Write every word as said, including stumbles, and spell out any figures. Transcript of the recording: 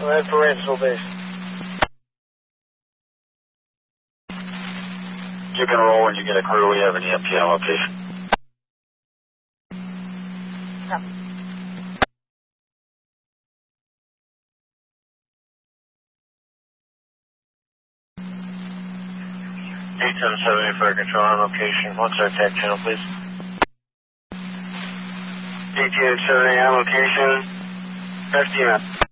Go ahead for Ransville base. You can roll when you get a crew. We have an E M T on location. Copy. eight seven seven for control on location. What's our tag channel, please? eighteen seventy on location. fifteen.